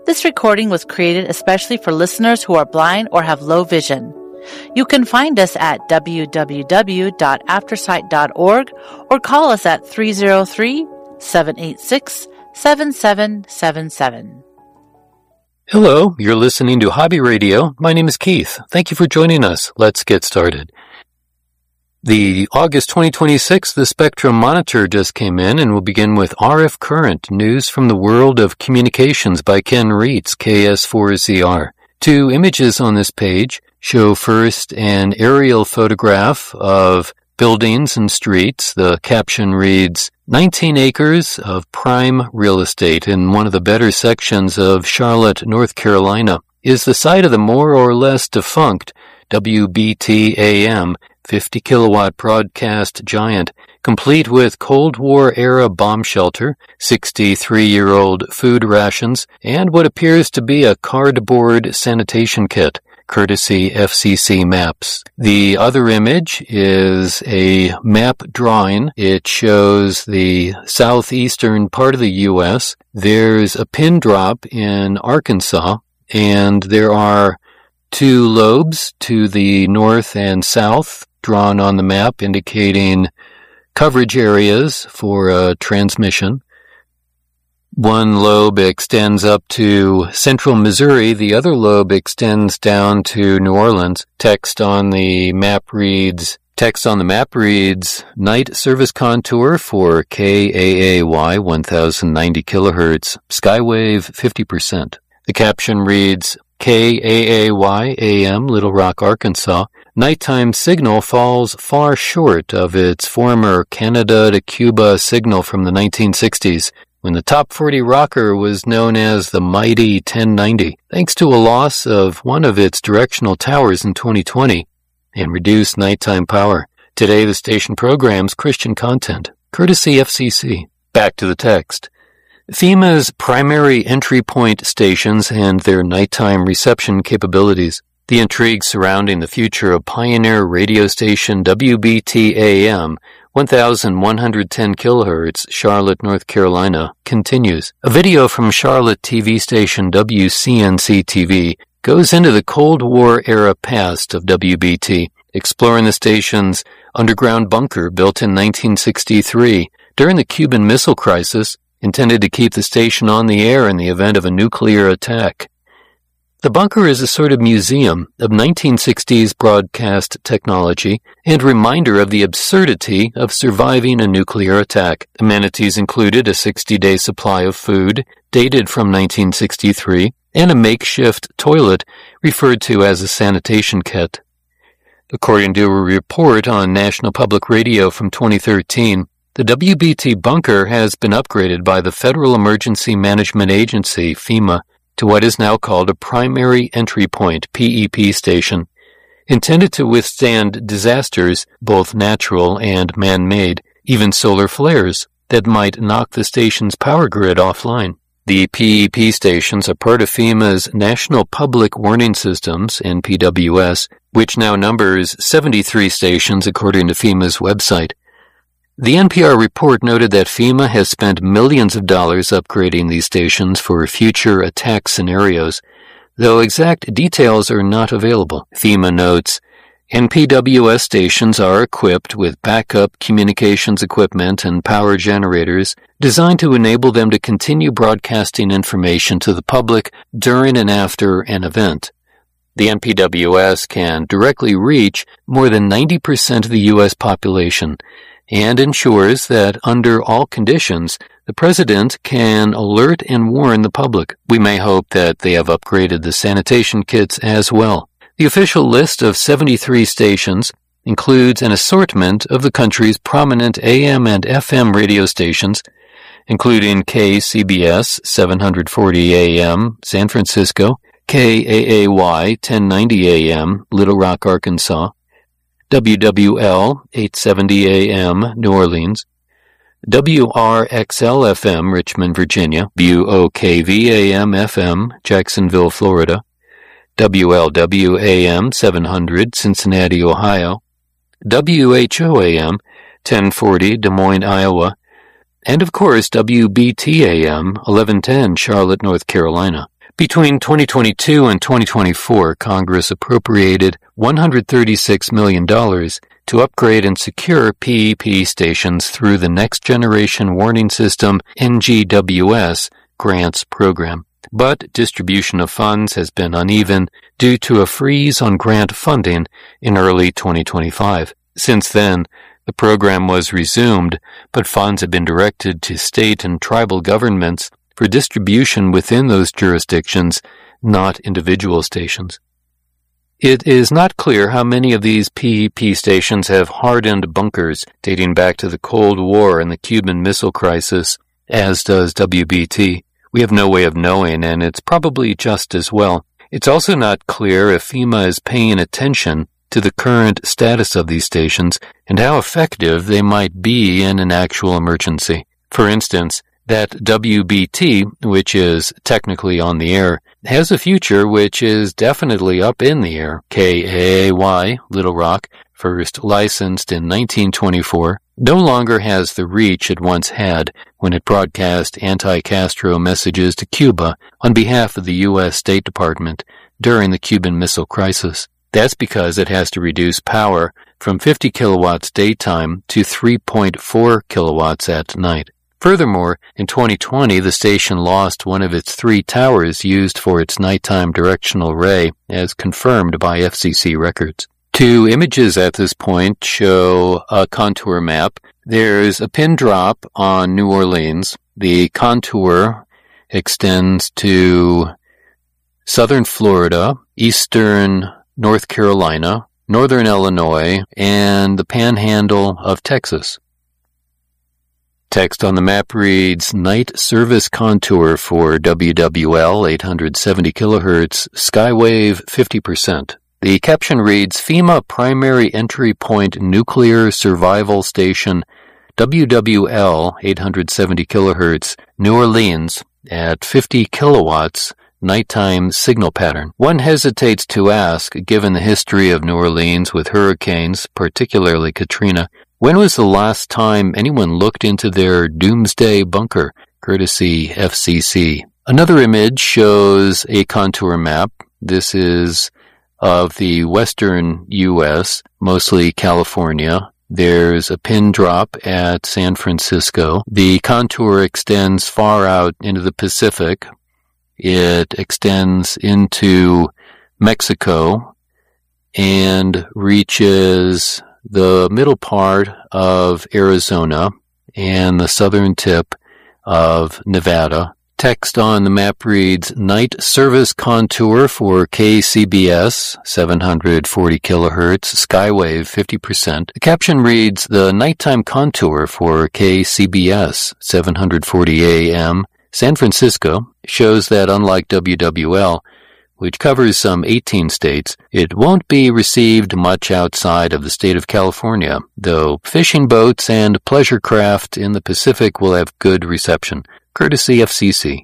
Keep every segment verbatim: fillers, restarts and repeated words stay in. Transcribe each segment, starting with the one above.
This recording was created especially for listeners who are blind or have low vision. You can find us at w w w dot aftersight dot org or call us at three oh three, seven eight six, seven seven seven seven. Hello, you're listening to Hobby Radio. My name is Keith. Thank you for joining us. Let's get started. The August twenty twenty-six The Spectrum Monitor just came in, and we'll begin with R F Current, News from the World of Communications by Ken Reitz, K S four Z R. Two images on this page show first an aerial photograph of buildings and streets. The caption reads, nineteen acres of prime real estate in one of the better sections of Charlotte, North Carolina, is the site of the more or less defunct W B T A M fifty kilowatt broadcast giant, complete with Cold War-era bomb shelter, sixty-three-year-old food rations, and what appears to be a cardboard sanitation kit, courtesy F C C Maps. The other image is a map drawing. It shows the southeastern part of the U S. There's a pin drop in Arkansas, and there are two lobes to the north and south drawn on the map indicating coverage areas for uh, transmission. One lobe extends up to central Missouri. The other lobe extends down to New Orleans. Text on the map reads, text on the map reads, night service contour for K A A Y one thousand ninety kilohertz, skywave fifty percent. The caption reads, K A A Y A M, Little Rock, Arkansas. Nighttime signal falls far short of its former Canada to Cuba signal from the nineteen sixties, when the top forty rocker was known as the mighty ten ninety, thanks to a loss of one of its directional towers in twenty twenty and reduced nighttime power. Today the station programs Christian content, courtesy F C C. Back to the text. FEMA's primary entry point stations and their nighttime reception capabilities. The intrigue surrounding the future of pioneer radio station W B T A M one thousand one hundred ten kilohertz, Charlotte, North Carolina, continues. A video from Charlotte T V station W C N C T V goes into the Cold War-era past of W B T, exploring the station's underground bunker built in nineteen sixty-three during the Cuban Missile Crisis, intended to keep the station on the air in the event of a nuclear attack. The bunker is a sort of museum of nineteen sixties broadcast technology and reminder of the absurdity of surviving a nuclear attack. Amenities included a sixty-day supply of food, dated from nineteen sixty-three, and a makeshift toilet referred to as a sanitation kit. According to a report on National Public Radio from twenty thirteen, the W B T bunker has been upgraded by the Federal Emergency Management Agency, FEMA, to what is now called a Primary Entry Point, P E P station, intended to withstand disasters, both natural and man-made, even solar flares, that might knock the station's power grid offline. The P E P stations are part of FEMA's National Public Warning Systems, N P W S, which now numbers seventy-three stations according to FEMA's website. The N P R report noted that FEMA has spent millions of dollars upgrading these stations for future attack scenarios, though exact details are not available. FEMA notes, N P W S stations are equipped with backup communications equipment and power generators designed to enable them to continue broadcasting information to the public during and after an event. The N P W S can directly reach more than ninety percent of the U S population, and ensures that under all conditions, the President can alert and warn the public. We may hope that they have upgraded the sanitation kits as well. The official list of seventy-three stations includes an assortment of the country's prominent A M and F M radio stations, including K C B S seven forty A M, San Francisco, K A A Y ten ninety A M, Little Rock, Arkansas, W W L eight seventy A M, New Orleans, W R X L F M, Richmond, Virginia, W O K V A M F M, Jacksonville, Florida, W L W A M seven hundred, Cincinnati, Ohio, W H O A M ten forty, Des Moines, Iowa, and of course W B T A M eleven ten, Charlotte, North Carolina. Between twenty twenty-two and twenty twenty-four, Congress appropriated one hundred thirty-six million dollars to upgrade and secure P E P stations through the Next Generation Warning System N G W S grants program. But distribution of funds has been uneven due to a freeze on grant funding in early twenty twenty-five. Since then, the program was resumed, but funds have been directed to state and tribal governments for distribution within those jurisdictions, not individual stations. It is not clear how many of these P E P stations have hardened bunkers dating back to the Cold War and the Cuban Missile Crisis, as does W B T. We have no way of knowing, and it's probably just as well. It's also not clear if FEMA is paying attention to the current status of these stations and how effective they might be in an actual emergency. For instance, that W B T, which is technically on the air, has a future which is definitely up in the air. K A A Y, Little Rock, first licensed in nineteen twenty-four, no longer has the reach it once had when it broadcast anti-Castro messages to Cuba on behalf of the U S State Department during the Cuban Missile Crisis. That's because it has to reduce power from fifty kilowatts daytime to three point four kilowatts at night. Furthermore, in twenty twenty, the station lost one of its three towers used for its nighttime directional ray, as confirmed by F C C records. Two images at this point show a contour map. There's a pin drop on New Orleans. The contour extends to southern Florida, eastern North Carolina, northern Illinois, and the panhandle of Texas. Text on the map reads, Night Service Contour for W W L eight hundred seventy kilohertz, Skywave fifty percent. The caption reads, FEMA Primary Entry Point Nuclear Survival Station, W W L eight hundred seventy kilohertz, New Orleans, at fifty kilowatts, nighttime signal pattern. One hesitates to ask, given the history of New Orleans with hurricanes, particularly Katrina, when was the last time anyone looked into their doomsday bunker, courtesy F C C? Another image shows a contour map. This is of the western U S, mostly California. There's a pin drop at San Francisco. The contour extends far out into the Pacific. It extends into Mexico and reaches the middle part of Arizona and the southern tip of Nevada. Text on the map reads, Night Service Contour for K C B S, seven hundred forty kilohertz, Skywave fifty percent. The caption reads, The nighttime contour for K C B S, seven hundred forty A M, San Francisco, shows that unlike W W L, which covers some eighteen states, it won't be received much outside of the state of California, though fishing boats and pleasure craft in the Pacific will have good reception, courtesy F C C.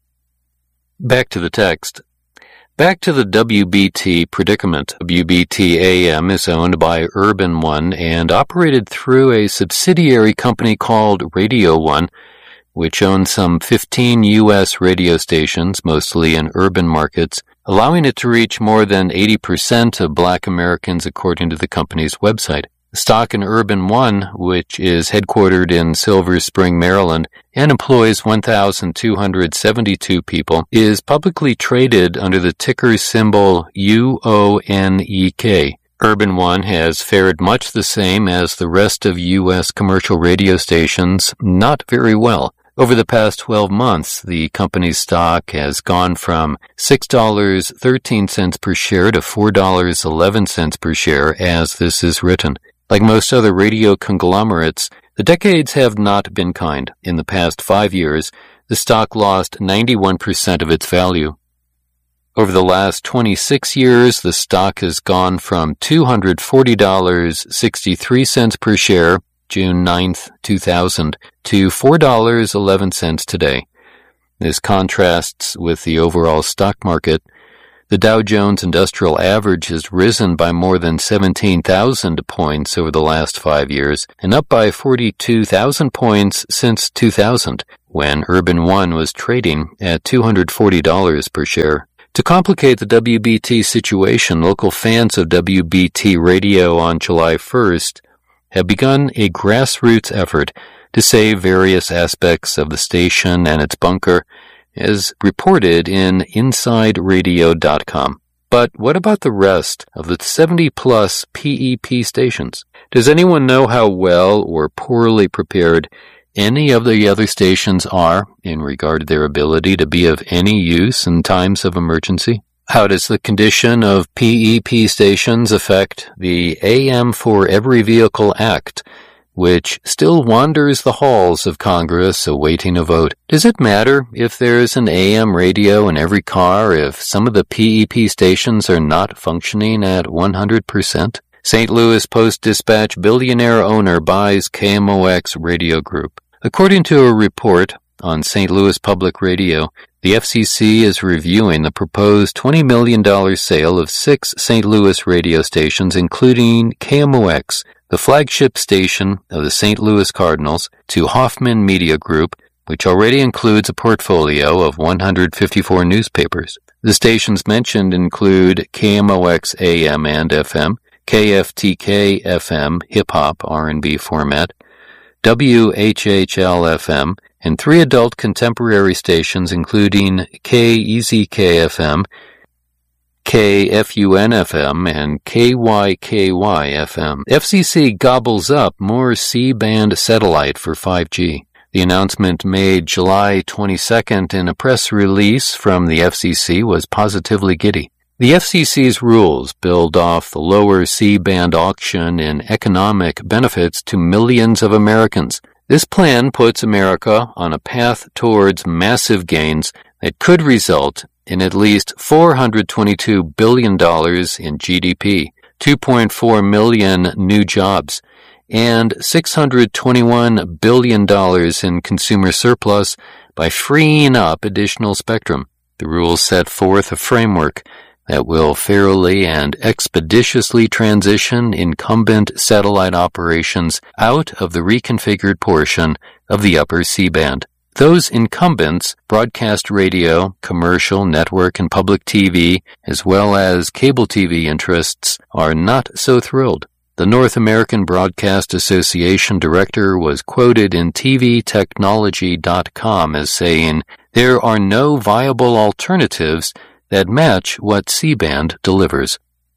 Back to the text. Back to the W B T predicament. W B T A M is owned by Urban One and operated through a subsidiary company called Radio One, which owns some fifteen U S radio stations, mostly in urban markets, allowing it to reach more than eighty percent of Black Americans according to the company's website. Stock in Urban One, which is headquartered in Silver Spring, Maryland, and employs one thousand two hundred seventy-two people, is publicly traded under the ticker symbol U O N E K. Urban One has fared much the same as the rest of U S commercial radio stations, not very well. Over the past twelve months, the company's stock has gone from six dollars and thirteen cents per share to four dollars and eleven cents per share as this is written. Like most other radio conglomerates, the decades have not been kind. In the past five years, the stock lost ninety-one percent of its value. Over the last twenty-six years, the stock has gone from two hundred forty dollars and sixty-three cents per share, June ninth, two thousand, to four dollars and eleven cents today. This contrasts with the overall stock market. The Dow Jones Industrial Average has risen by more than seventeen thousand points over the last five years and up by forty-two thousand points since two thousand. when Urban One was trading at two hundred forty dollars per share. To complicate the W B T situation, local fans of W B T Radio on July first have begun a grassroots effort to save various aspects of the station and its bunker, as reported in inside radio dot com. But what about the rest of the seventy plus P E P stations? Does anyone know how well or poorly prepared any of the other stations are in regard to their ability to be of any use in times of emergency? How does the condition of P E P stations affect the A M for Every Vehicle Act, which still wanders the halls of Congress awaiting a vote? Does it matter if there's an A M radio in every car if some of the P E P stations are not functioning at one hundred percent? Saint Louis Post-Dispatch billionaire owner buys K M O X radio group. According to a report on Saint Louis Public Radio, the F C C is reviewing the proposed twenty million dollars sale of six Saint Louis radio stations, including K M O X, the flagship station of the Saint Louis Cardinals, to Hoffman Media Group, which already includes a portfolio of one hundred fifty-four newspapers. The stations mentioned include K M O X A M and F M, K F T K F M hip-hop R and B format, W H H L F M, and three adult contemporary stations including K E Z K F M, K F U N F M, and K Y K Y F M. F C C gobbles up more C-band satellite for five G. The announcement made July twenty-second in a press release from the F C C was positively giddy. The F C C's rules build off the lower C-band auction in economic benefits to millions of Americans. This plan puts America on a path towards massive gains that could result in at least four hundred twenty-two billion dollars in G D P, two point four million new jobs, and six hundred twenty-one billion dollars in consumer surplus by freeing up additional spectrum. The rules set forth a framework that will fairly and expeditiously transition incumbent satellite operations out of the reconfigured portion of the upper C-band. Those incumbents, broadcast radio, commercial, network, and public T V, as well as cable T V interests, are not so thrilled. The North American Broadcast Association director was quoted in T V technology dot com as saying, "There are no viable alternatives that match what C-band delivers."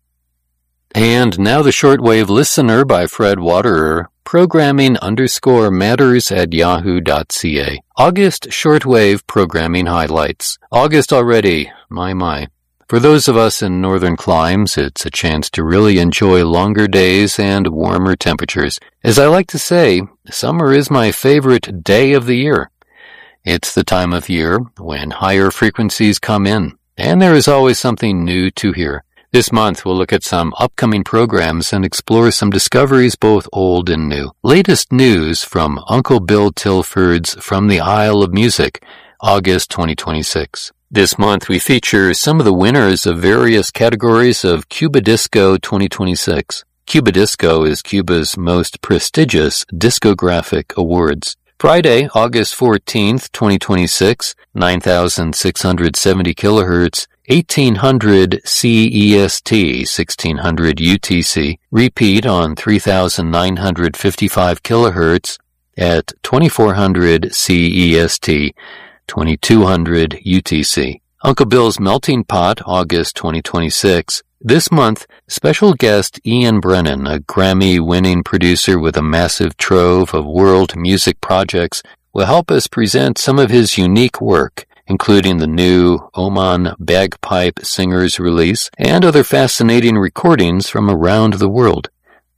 And now the Shortwave Listener by Fred Waterer, programming underscore matters at yahoo dot c a. August Shortwave Programming Highlights. August already, my my. For those of us in northern climes, it's a chance to really enjoy longer days and warmer temperatures. As I like to say, summer is my favorite day of the year. It's the time of year when higher frequencies come in, and there is always something new to hear. This month, we'll look at some upcoming programs and explore some discoveries both old and new. Latest news from Uncle Bill Tilford's From the Isle of Music, August twenty twenty-six. This month, we feature some of the winners of various categories of Cuba Disco twenty twenty-six. Cuba Disco is Cuba's most prestigious discographic awards. Friday, August fourteenth, twenty twenty-six, nine thousand six hundred seventy kilohertz, eighteen hundred C E S T, sixteen hundred U T C, repeat on three thousand nine hundred fifty-five kilohertz at twenty-four hundred C E S T, twenty-two hundred U T C. Uncle Bill's Melting Pot, August twenty twenty-six. This month, special guest Ian Brennan, a Grammy-winning producer with a massive trove of world music projects, will help us present some of his unique work, including the new Oman Bagpipe Singers release and other fascinating recordings from around the world.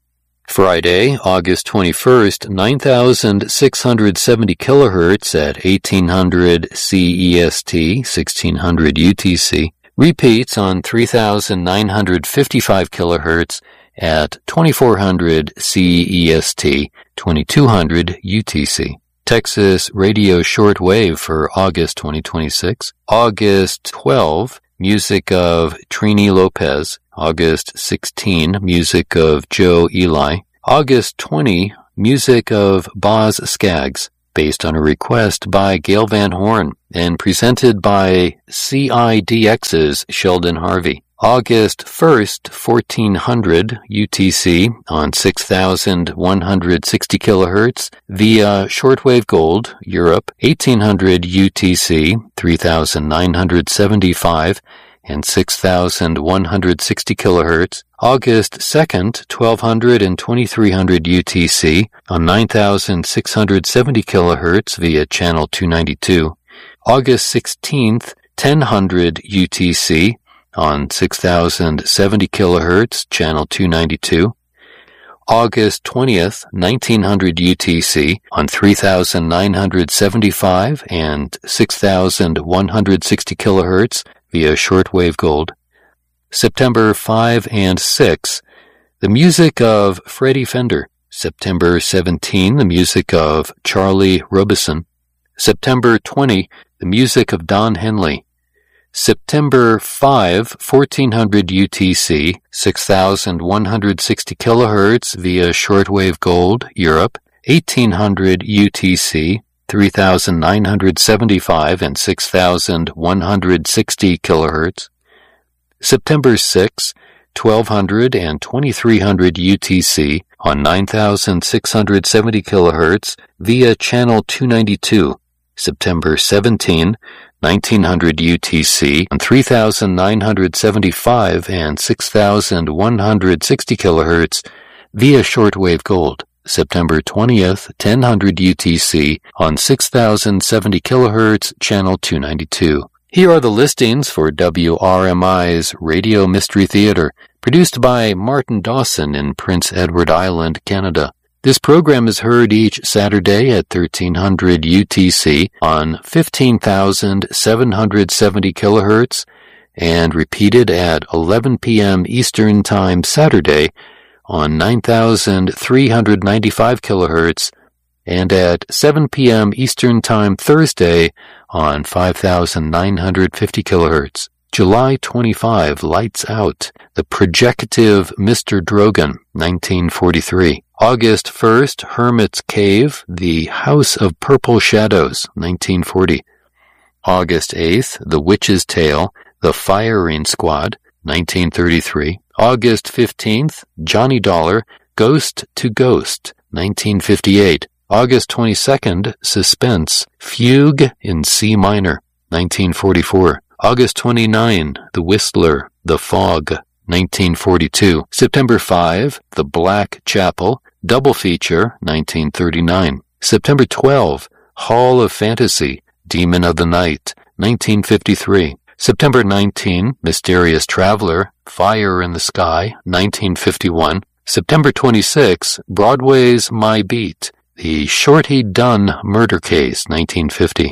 Friday, August twenty-first, nine thousand six hundred seventy kilohertz at eighteen hundred C E S T, sixteen hundred U T C, repeats on three thousand nine hundred fifty-five kilohertz at twenty-four hundred C E S T, twenty-two hundred U T C. Texas Radio Shortwave for August twenty twenty-six. August twelfth, music of Trini Lopez. August sixteenth, music of Joe Eli. August twentieth, music of Boz Scaggs. based on a request by Gail Van Horn and presented by C I D X's Sheldon Harvey. August first, fourteen hundred U T C on six thousand one hundred sixty kilohertz via shortwave gold, Europe, eighteen hundred U T C, three thousand nine hundred seventy-five and six thousand one hundred sixty kilohertz. August second, twelve hundred and twenty-three hundred U T C on nine thousand six hundred seventy kilohertz via channel two ninety-two. August sixteenth, ten hundred U T C on six thousand seventy kilohertz, channel two ninety-two. August twentieth, nineteen hundred U T C on three thousand nine hundred seventy-five and six thousand one hundred sixty kilohertz via shortwave gold. September fifth and sixth, the music of Freddie Fender. September seventeenth, the music of Charlie Robison. September twentieth, the music of Don Henley. September fifth, fourteen hundred U T C, six thousand one hundred sixty kilohertz via shortwave gold, Europe, eighteen hundred U T C, three thousand nine hundred seventy-five and six thousand one hundred sixty kilohertz. September sixth, twelve hundred and twenty-three hundred U T C on nine thousand six hundred seventy kilohertz via channel two ninety-two. September seventeenth, nineteen hundred U T C on three thousand nine hundred seventy-five and six thousand one hundred sixty kilohertz via shortwave gold. September twentieth, ten hundred U T C on six thousand seventy kilohertz, channel two ninety-two. Here are the listings for W R M I's Radio Mystery Theater, produced by Martin Dawson in Prince Edward Island, Canada. This program is heard each Saturday at thirteen hundred U T C on fifteen thousand seven hundred seventy kilohertz and repeated at eleven p.m. Eastern Time Saturday on nine thousand three hundred ninety-five kilohertz and at seven p.m. Eastern Time Thursday on five thousand nine hundred fifty kilohertz. July twenty-fifth, Lights Out, The Projective Mister Drogan, nineteen forty-three. August first, Hermit's Cave, The House of Purple Shadows, nineteen forty. August eighth, The Witch's Tale, The Firing Squad, nineteen thirty-three. August fifteenth, Johnny Dollar, Ghost to Ghost, nineteen fifty-eight. August twenty-second, Suspense, Fugue in C minor, nineteen forty-four. August twenty-ninth, The Whistler, The Fog, nineteen forty-two. September fifth, The Black Chapel, Double Feature, nineteen thirty-nine. September twelfth, Hall of Fantasy, Demon of the Night, nineteen fifty-three. September nineteenth, Mysterious Traveler, Fire in the Sky, nineteen fifty-one. September twenty-sixth, Broadway's My Beat, The Shorty Dunn Murder Case, nineteen fifty.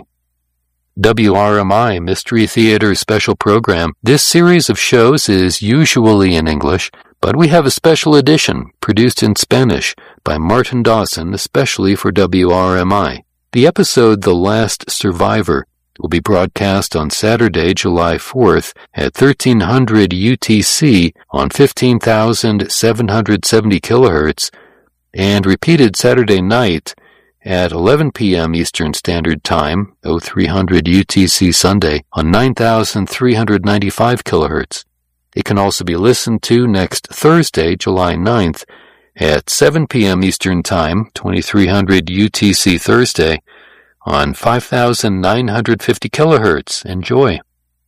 W R M I Mystery Theater Special Program. This series of shows is usually in English, but we have a special edition produced in Spanish by Martin Dawson, especially for W R M I. The episode The Last Survivor will be broadcast on Saturday, July fourth at thirteen hundred U T C on fifteen thousand seven hundred seventy kilohertz and repeated Saturday night at eleven p.m. Eastern Standard Time, oh three hundred U T C Sunday, on nine thousand three hundred ninety-five kilohertz. It can also be listened to next Thursday, July ninth, at seven p.m. Eastern Time, twenty-three hundred U T C Thursday, on five thousand nine hundred fifty kilohertz. Enjoy.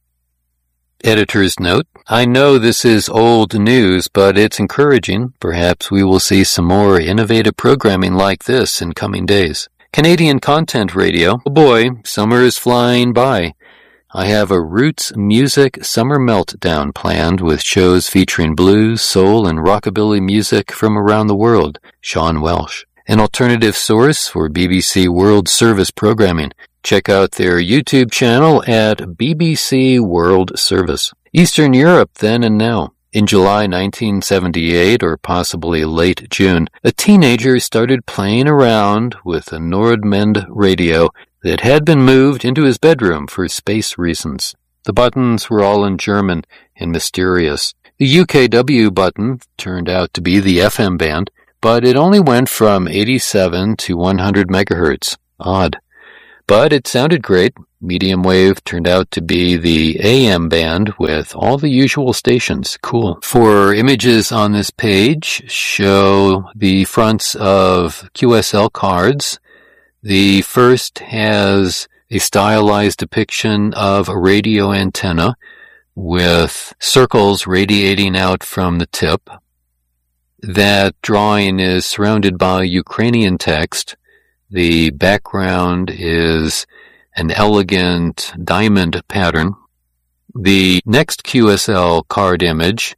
Editor's note: I know this is old news, but it's encouraging. Perhaps we will see some more innovative programming like this in coming days. Canadian Content Radio. Oh boy, summer is flying by. I have a Roots Music Summer Meltdown planned with shows featuring blues, soul, and rockabilly music from around the world. Sean Welsh. An alternative source for B B C World Service programming. Check out their YouTube channel at B B C World Service. Eastern Europe then and now. In July nineteen seventy-eight, or possibly late June, a teenager started playing around with a Nordmend radio that had been moved into his bedroom for space reasons. The buttons were all in German and mysterious. The U K W button turned out to be the F M band, but it only went from eighty-seven to one hundred megahertz. Odd. But it sounded great. Medium wave turned out to be the A M band with all the usual stations. Cool. For images on this page, show the fronts of Q S L cards. The first has a stylized depiction of a radio antenna with circles radiating out from the tip. That drawing is surrounded by Ukrainian text. The background is an elegant diamond pattern. The next Q S L card image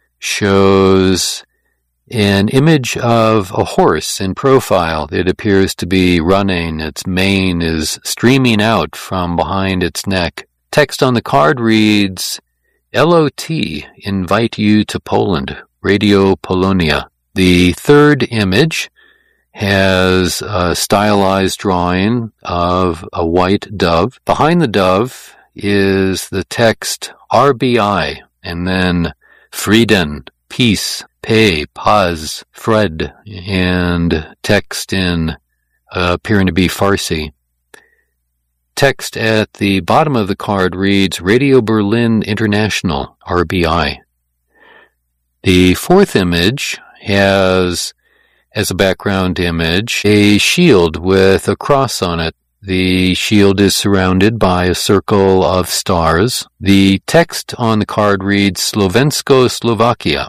shows an image of a horse in profile. It appears to be running. Its mane is streaming out from behind its neck. Text on the card reads, L O T, invite you to Poland, Radio Polonia. The third image has a stylized drawing of a white dove. Behind the dove is the text R B I, and then Frieden, peace, pay, paz, Fred, and text in uh, appearing to be Farsi. Text at the bottom of the card reads Radio Berlin International, R B I. The fourth image has, as a background image, a shield with a cross on it. The shield is surrounded by a circle of stars. The text on the card reads Slovensko Slovakia.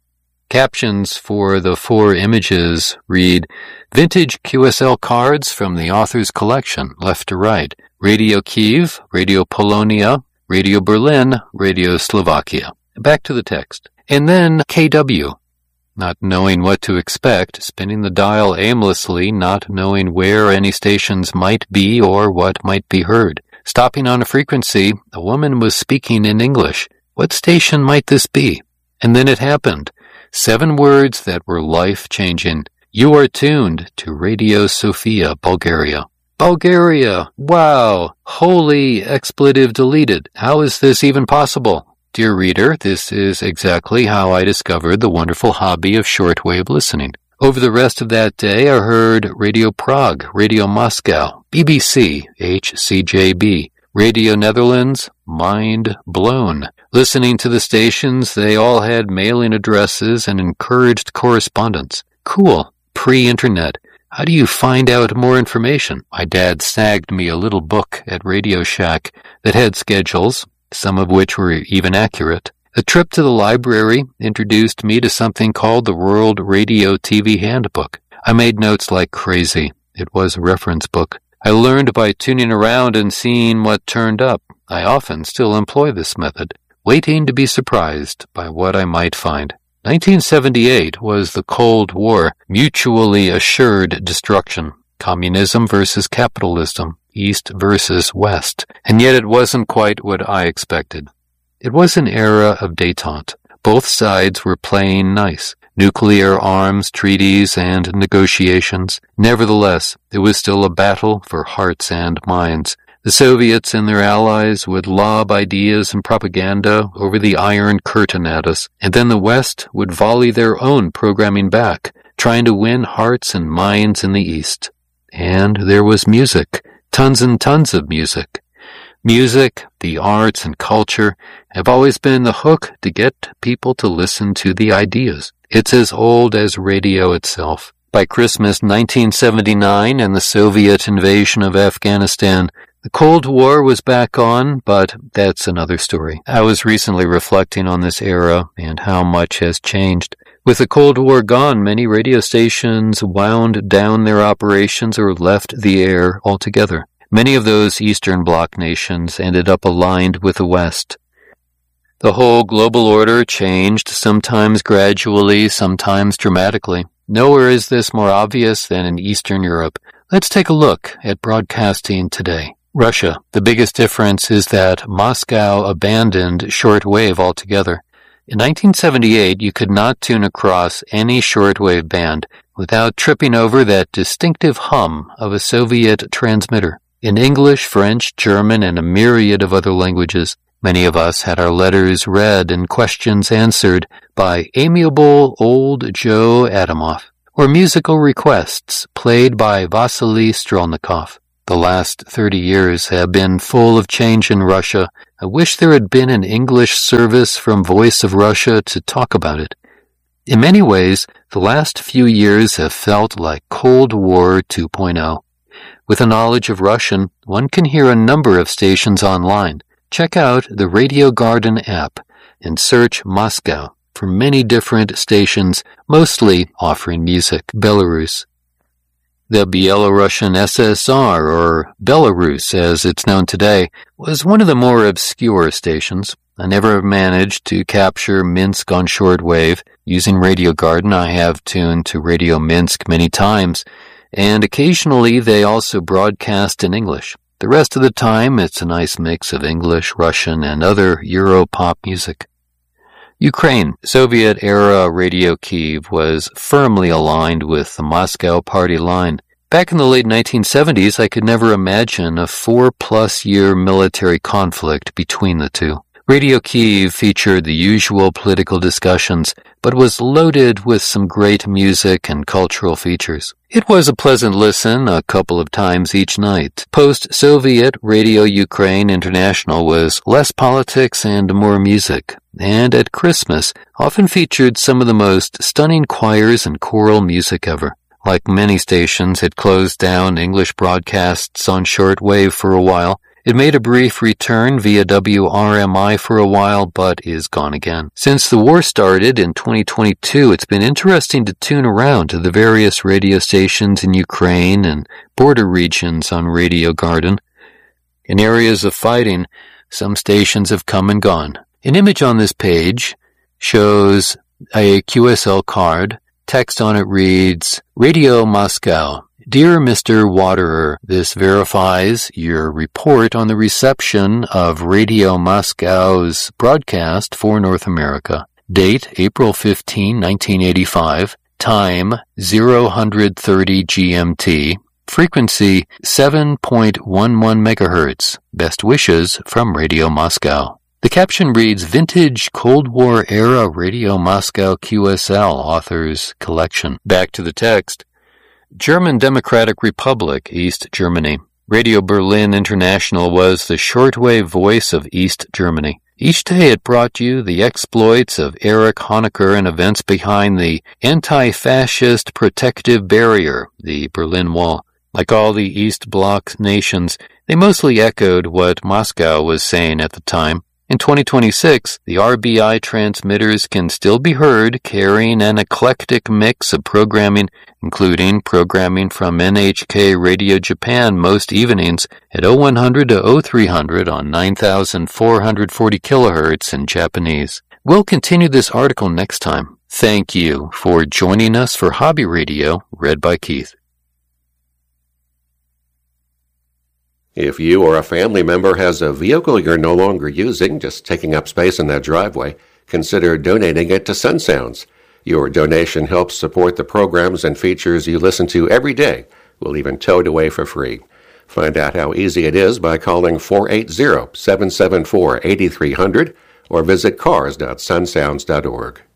Captions for the four images read Vintage Q S L cards from the author's collection, left to right. Radio Kyiv, Radio Polonia, Radio Berlin, Radio Slovakia. Back to the text. And then K W. Not knowing what to expect, spinning the dial aimlessly, not knowing where any stations might be or what might be heard. Stopping on a frequency, a woman was speaking in English. What station might this be? And then it happened. Seven words that were life-changing. You are tuned to Radio Sofia, Bulgaria. Bulgaria! Wow! Holy expletive deleted. How is this even possible? Dear reader, this is exactly how I discovered the wonderful hobby of shortwave listening. Over the rest of that day, I heard Radio Prague, Radio Moscow, B B C, H C J B, Radio Netherlands, mind blown. Listening to the stations, they all had mailing addresses and encouraged correspondence. Cool. Pre-internet. How do you find out more information? My dad snagged me a little book at Radio Shack that had schedules, some of which were even accurate. A trip to the library introduced me to something called the World Radio T V Handbook. I made notes like crazy. It was a reference book. I learned by tuning around and seeing what turned up. I often still employ this method, waiting to be surprised by what I might find. nineteen seventy-eight was the Cold War, mutually assured destruction. Communism versus capitalism. East versus West, and yet it wasn't quite what I expected. It was an era of détente. Both sides were playing nice. Nuclear arms, treaties, and negotiations. Nevertheless, it was still a battle for hearts and minds. The Soviets and their allies would lob ideas and propaganda over the Iron Curtain at us, and then the West would volley their own programming back, trying to win hearts and minds in the East. And there was music. Tons and tons of music. Music, the arts, and culture have always been the hook to get people to listen to the ideas. It's as old as radio itself. By Christmas nineteen seventy-nine and the Soviet invasion of Afghanistan, the Cold War was back on, but that's another story. I was recently reflecting on this era and how much has changed. With the Cold War gone, many radio stations wound down their operations or left the air altogether. Many of those Eastern Bloc nations ended up aligned with the West. The whole global order changed, sometimes gradually, sometimes dramatically. Nowhere is this more obvious than in Eastern Europe. Let's take a look at broadcasting today. Russia. The biggest difference is that Moscow abandoned shortwave altogether. In nineteen seventy-eight, you could not tune across any shortwave band without tripping over that distinctive hum of a Soviet transmitter. In English, French, German, and a myriad of other languages, many of us had our letters read and questions answered by amiable old Joe Adamoff. or musical requests played by Vasily Strelnikov. The last thirty years have been full of change in Russia. I wish there had been an English service from Voice of Russia to talk about it. In many ways, the last few years have felt like Cold War two point oh. With a knowledge of Russian, one can hear a number of stations online. Check out the Radio Garden app and search Moscow for many different stations, mostly offering music. Belarus. The Belarusian S S R, or Belarus as it's known today, was one of the more obscure stations. I never managed to capture Minsk on shortwave. Using Radio Garden, I have tuned to Radio Minsk many times, and occasionally they also broadcast in English. The rest of the time, it's a nice mix of English, Russian, and other Euro-pop music. Ukraine. Soviet-era Radio Kyiv was firmly aligned with the Moscow party line. Back in the late nineteen seventies, I could never imagine a four-plus-year military conflict between the two. Radio Kyiv featured the usual political discussions, but was loaded with some great music and cultural features. It was a pleasant listen a couple of times each night. Post-Soviet Radio Ukraine International was less politics and more music, and at Christmas often featured some of the most stunning choirs and choral music ever. Like many stations, it closed down English broadcasts on shortwave for a while. It made a brief return via W R M I for a while, but is gone again. Since the war started in twenty twenty-two, it's been interesting to tune around to the various radio stations in Ukraine and border regions on Radio Garden. In areas of fighting, some stations have come and gone. An image on this page shows a Q S L card. Text on it reads, Radio Moscow. Dear Mister Waterer, this verifies your report on the reception of Radio Moscow's broadcast for North America. Date, April fifteenth, nineteen eighty-five. Time, zero thirty G M T. Frequency, seven point one one megahertz. Best wishes from Radio Moscow. The caption reads, Vintage Cold War Era Radio Moscow Q S L Authors Collection. Back to the text. German Democratic Republic, East Germany. Radio Berlin International was the shortwave voice of East Germany. Each day it brought you the exploits of Erich Honecker and events behind the anti-fascist protective barrier, the Berlin Wall. Like all the East Bloc nations, they mostly echoed what Moscow was saying at the time. In twenty twenty-six, the R B I transmitters can still be heard carrying an eclectic mix of programming, including programming from N H K Radio Japan most evenings at oh one hundred to oh three hundred on nine thousand four hundred forty kilohertz in Japanese. We'll continue this article next time. Thank you for joining us for Hobby Radio, read by Keith. If you or a family member has a vehicle you're no longer using, just taking up space in that driveway, consider donating it to Sun Sounds. Your donation helps support the programs and features you listen to every day. We'll even tow it away for free. Find out how easy it is by calling four eight zero, seven seven four, eight three zero zero or visit cars dot sun sounds dot org.